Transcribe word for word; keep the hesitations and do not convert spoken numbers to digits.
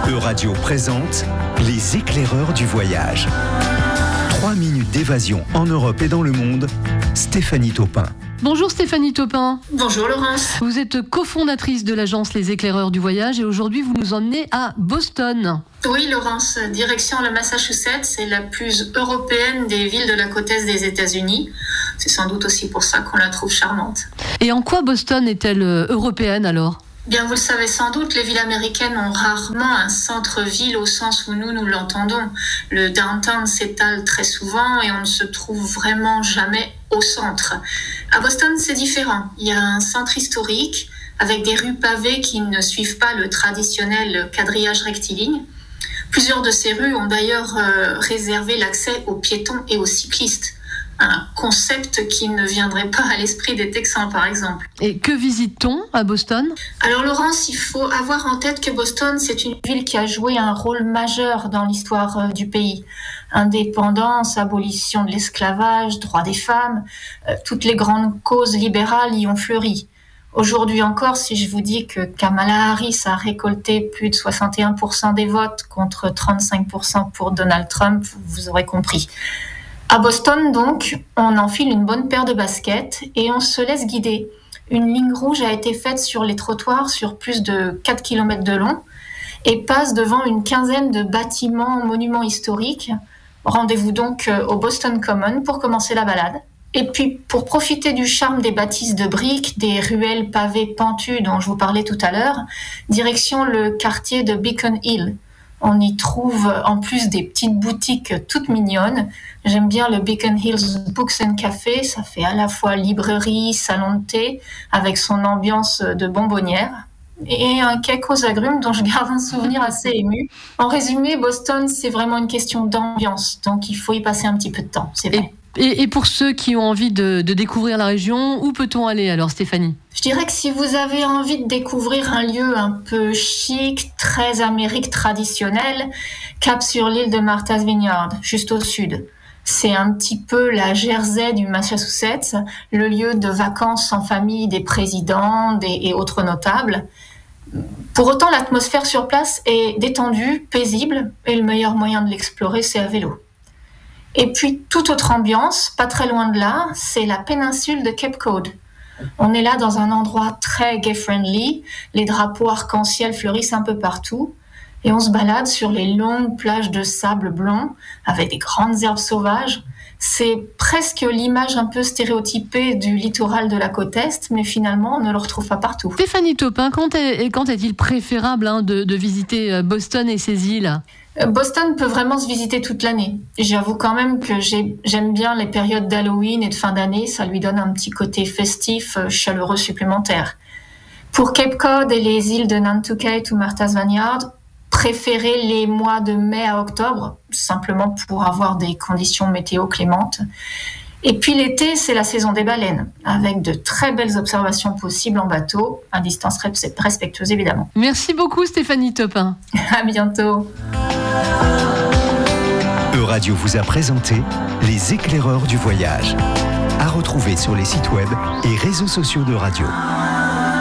Euradio présente Les éclaireurs du voyage. Trois minutes d'évasion en Europe et dans le monde. Stéphanie Taupin. Bonjour Stéphanie Taupin. Bonjour Laurence. Vous êtes cofondatrice de l'agence Les éclaireurs du voyage et aujourd'hui vous nous emmenez à Boston. Oui Laurence, direction le Massachusetts, c'est la plus européenne des villes de la côte est des États-Unis. C'est sans doute aussi pour ça qu'on la trouve charmante. Et en quoi Boston est-elle européenne alors ? Bien, vous le savez sans doute, les villes américaines ont rarement un centre-ville au sens où nous, nous l'entendons. Le downtown s'étale très souvent et on ne se trouve vraiment jamais au centre. À Boston, c'est différent. Il y a un centre historique avec des rues pavées qui ne suivent pas le traditionnel quadrillage rectiligne. Plusieurs de ces rues ont d'ailleurs euh, réservé l'accès aux piétons et aux cyclistes. Un concept qui ne viendrait pas à l'esprit des Texans, par exemple. Et que visite-t-on à Boston ? Alors Laurence, il faut avoir en tête que Boston, c'est une ville qui a joué un rôle majeur dans l'histoire euh, du pays. Indépendance, abolition de l'esclavage, droits des femmes, euh, toutes les grandes causes libérales y ont fleuri. Aujourd'hui encore, si je vous dis que Kamala Harris a récolté plus de soixante et un pour cent des votes contre trente-cinq pour cent pour Donald Trump, vous aurez compris. À Boston, donc, on enfile une bonne paire de baskets et on se laisse guider. Une ligne rouge a été faite sur les trottoirs sur plus de quatre kilomètres de long et passe devant une quinzaine de bâtiments, monuments historiques. Rendez-vous donc au Boston Common pour commencer la balade. Et puis, pour profiter du charme des bâtisses de briques, des ruelles pavées pentues dont je vous parlais tout à l'heure, direction le quartier de Beacon Hill. On y trouve en plus des petites boutiques toutes mignonnes. J'aime bien le Beacon Hills Books and Café. Ça fait à la fois librairie, salon de thé, avec son ambiance de bonbonnière. Et un cake aux agrumes dont je garde un souvenir assez ému. En résumé, Boston, c'est vraiment une question d'ambiance. Donc il faut y passer un petit peu de temps, c'est vrai. Et, et pour ceux qui ont envie de, de découvrir la région, où peut-on aller alors Stéphanie ? Je dirais que si vous avez envie de découvrir un lieu un peu chic, très Amérique traditionnelle, cap sur l'île de Martha's Vineyard, juste au sud. C'est un petit peu la Jersey du Massachusetts, le lieu de vacances en famille des présidents des, et autres notables. Pour autant, l'atmosphère sur place est détendue, paisible, et le meilleur moyen de l'explorer, c'est à vélo. Et puis, toute autre ambiance, pas très loin de là, c'est la péninsule de Cape Cod. On est là dans un endroit très gay-friendly, les drapeaux arc-en-ciel fleurissent un peu partout, et on se balade sur les longues plages de sable blond, avec des grandes herbes sauvages. C'est presque l'image un peu stéréotypée du littoral de la côte Est, mais finalement, on ne le retrouve pas partout. Stéphanie Taupin, quand, est, quand est-il préférable hein, de, de visiter Boston et ses îles ? Boston peut vraiment se visiter toute l'année. J'avoue quand même que j'ai, j'aime bien les périodes d'Halloween et de fin d'année, ça lui donne un petit côté festif, chaleureux supplémentaire. Pour Cape Cod et les îles de Nantucket ou Martha's Vineyard, préférez les mois de mai à octobre, simplement pour avoir des conditions météo clémentes. Et puis l'été, c'est la saison des baleines, avec de très belles observations possibles en bateau, à distance respectueuse évidemment. Merci beaucoup Stéphanie Taupin. À bientôt. Euradio vous a présenté Les éclaireurs du voyage. À retrouver sur les sites web et réseaux sociaux de Radio.